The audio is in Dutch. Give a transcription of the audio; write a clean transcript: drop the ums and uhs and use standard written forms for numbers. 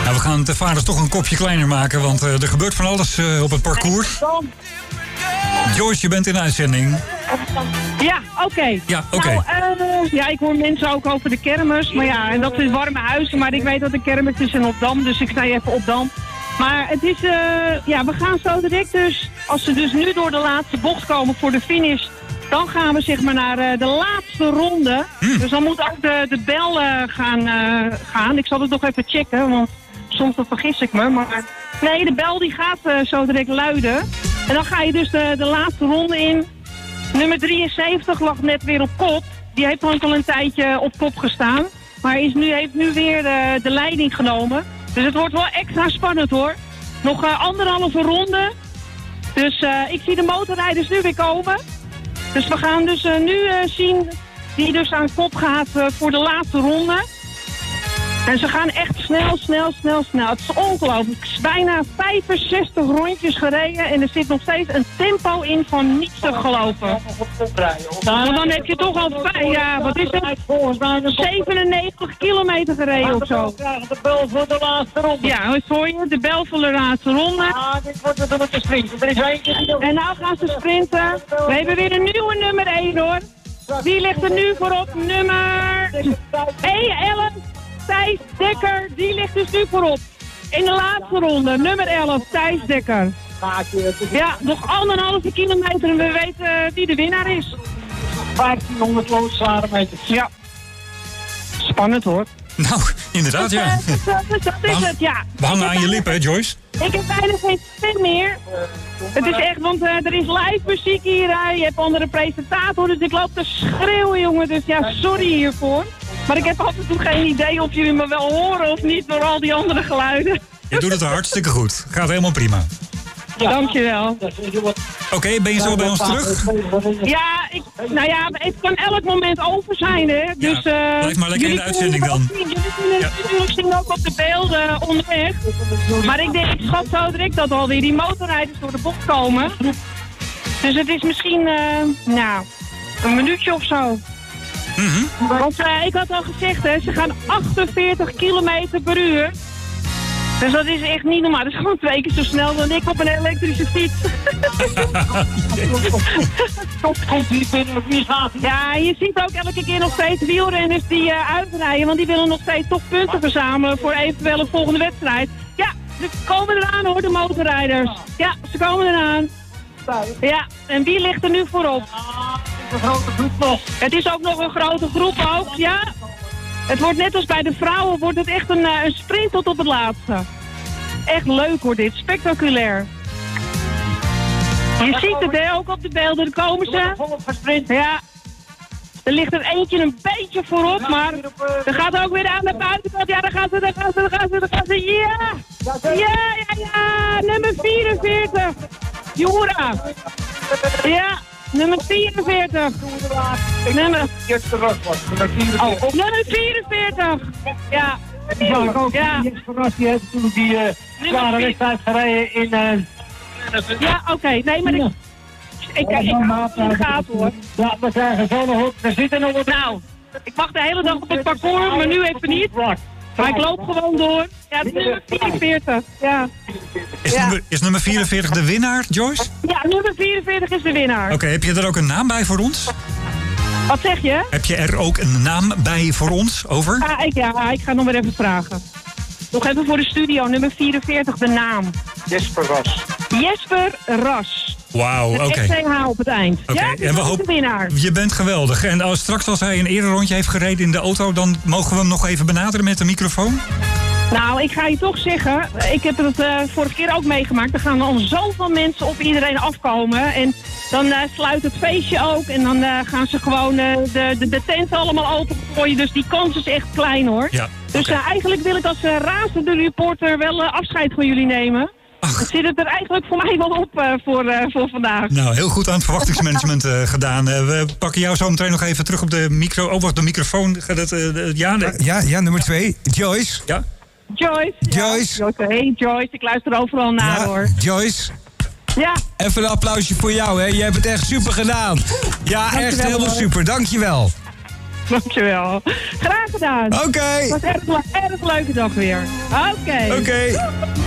Nou, we gaan de vaders toch een kopje kleiner maken, want er gebeurt van alles op het parcours. Joyce, je bent in de uitzending. Ja, oké. Ja, oké. Nou, ik hoor mensen ook over de kermis. Maar ja, en dat zijn warme huizen. Maar ik weet dat de kermis is in Opdam, dus ik sta even Opdam. Maar het is, we gaan zo direct dus, als ze dus nu door de laatste bocht komen voor de finish, dan gaan we zeg maar naar de laatste ronde. Dus dan moet ook de bel gaan. Ik zal het nog even checken, want soms dan vergis ik me. Maar nee, de bel die gaat zo direct luiden. En dan ga je dus de laatste ronde in. Nummer 73 lag net weer op kop. Die heeft al een tijdje op kop gestaan. Maar heeft nu weer de leiding genomen. Dus het wordt wel extra spannend hoor. Nog 1,5 ronde. Dus ik zie de motorrijders nu weer komen. Dus we gaan dus nu zien die dus aan kop gaat voor de laatste ronde. En ze gaan echt snel. Het is ongelooflijk. Het is bijna 65 rondjes gereden en er zit nog steeds een tempo in van niets te geloven. Want dan heb je toch al wat is het? 97 kilometer gereden of zo. De bel voor de laatste ronde. Ja, wat hoor je? De bel voor de laatste ronde. Ja, dit wordt het met de sprinten. Er is eentje. En nou gaan ze sprinten. We hebben weer een nieuwe nummer 1 hoor. Die ligt er nu voorop. Nummer 11. Thijs Dekker, die ligt dus nu voorop. In de laatste ronde, nummer 11, Thijs Dekker. Ja, nog 1,5 kilometer en we weten wie de winnaar is. 1500 loodzware meters. Ja. Spannend hoor. Nou, inderdaad, ja. Dat is het, ja. We hangen aan je lippen, Joyce. Ik heb bijna geen stem meer. Het is echt, want er is live muziek hier. Je hebt andere presentatoren, dus ik loop te schreeuwen, jongen. Dus ja, sorry hiervoor. Maar ik heb af en toe geen idee of jullie me wel horen of niet door al die andere geluiden. Je doet het hartstikke goed. Gaat helemaal prima. Ja. Dankjewel. Oké, ben je zo bij ons terug? Ja, het kan elk moment over zijn, hè. Dus, blijf maar lekker in de uitzending dan. Jullie kunnen natuurlijk zien ook op de beelden onderweg. Maar ik schat zo direct dat alweer die motorrijders door de bocht komen. Dus het is misschien, een minuutje of zo. Want ik had al gezegd, hè, ze gaan 48 kilometer per uur. Dus dat is echt niet normaal. Dat is gewoon 2 keer zo snel dan ik op een elektrische fiets. Ja, je ziet ook elke keer nog steeds wielrenners die uitrijden. Want die willen nog steeds toch punten verzamelen voor eventueel een volgende wedstrijd. Ja, ze komen eraan hoor, de motorrijders. Ja, ze komen eraan. Ja, en wie ligt er nu voorop? Een grote groep nog. Het is ook nog een grote groep ook, ja. Het wordt net als bij de vrouwen, wordt het echt een sprint tot op het laatste. Echt leuk hoor dit, spectaculair. Je ziet het hè, ook op de beelden, daar komen ze. Ja. Er ligt er eentje een beetje voorop, maar er gaat ook weer aan de buitenkant. Ja, daar gaan ze. Ja, nummer 44. Jura. Ja. Nummer 44. Nummer 44. Ja. Ja. Die heeft toen die zware wedstrijd gereden in... Ja, oké. Nee, maar ik ga hoor. Ja, we krijgen zo nog op. We zitten nog op. Nou, ik wacht de hele dag op het parcours, maar nu even niet. Maar ik loop gewoon door. Ja, het is nummer 44. Ja. Is nummer 44 de winnaar, Joyce? Ja, nummer 44 is de winnaar. Oké, heb je er ook een naam bij voor ons? Wat zeg je? Heb je er ook een naam bij voor ons, over? Ik ga nog maar even vragen. Nog even voor de studio, nummer 44, de naam. Jesper Ras. Jesper Ras. Wauw, oké. SCH op het eind. Okay. Ja, en we hopen de winnaar. Je bent geweldig. En straks als hij een eerder rondje heeft gereden in de auto, dan mogen we hem nog even benaderen met de microfoon? Nou, ik ga je toch zeggen, ik heb het vorige keer ook meegemaakt. Er gaan al zoveel mensen op iedereen afkomen. En dan sluit het feestje ook. En dan gaan ze gewoon de tent allemaal opengooien. Dus die kans is echt klein hoor. Ja, dus eigenlijk wil ik als razende reporter wel afscheid van jullie nemen. Dan zit het er eigenlijk voor mij wel op voor vandaag. Nou, heel goed aan het verwachtingsmanagement gedaan. We pakken jou zo meteen nog even terug op de micro. Oh, wacht, de microfoon. Ja, nummer 2. Joyce. Ja. Joyce. Hey Joyce, ik luister overal naar hoor. Joyce. Ja. Even een applausje voor jou, hè. Je hebt het echt super gedaan. Ja, dankjewel, echt helemaal super. Dankjewel. Dankjewel. Graag gedaan. Oké. Het was een erg leuke dag weer. Oké.